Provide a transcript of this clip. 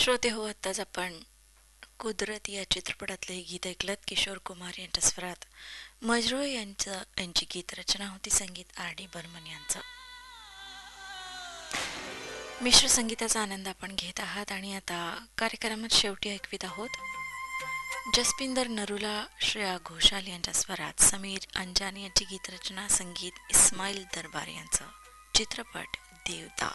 श्रोते हो, आत्ताच आपण कुदरत या चित्रपटातले हे गीत ऐकलत. किशोर कुमार यांच्या स्वरात मजरू यांची गीत रचना होती, संगीत आर डी बर्मन यांचं. मिश्र संगीताचा आनंद आपण घेत आहात आणि आता कार्यक्रमात शेवटी ऐकवीत आहोत. जसपिंदर नरूला, श्रेया घोषाल यांच्या स्वरात समीर अंजानी यांची गीत रचना, संगीत इस्माईल दरबार यांचं. चित्रपट देवदास.